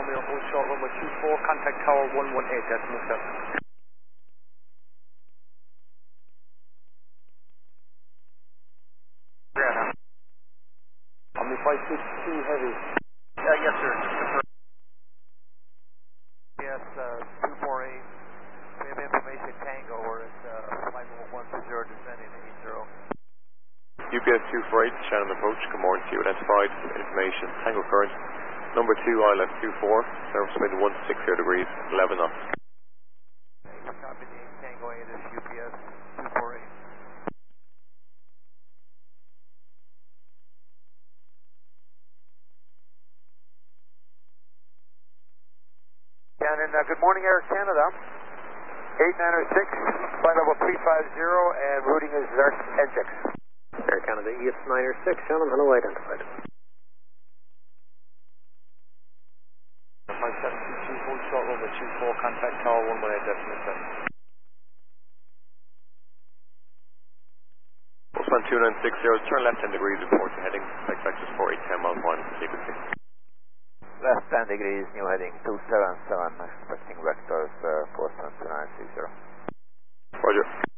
Romeo, hold short runway 24, contact tower 118.7. Omni 562 heavy. Yes, sir. Yes, 248. We have information Tango. We're at flight 120 descending to 80. UPS 248, Shannon approach. Good morning to you. Identified information. Tango current. Number 2, ILS 24. Service wind 160 degrees, 11 knots. Copy the Tango 8 is UPS 248. Shannon, good morning, Air Canada. 8906, flight level 350, and routing is NJX. Air Canada ES906, Shannon, hello, identified. 5722, hold short runway 24, contact tower 118.7. Postman 2960, turn left 10 degrees, report to heading. Expect us 4810 miles final frequency. Left 10 degrees, new heading 277, expecting vectors, Postman 2960. Roger.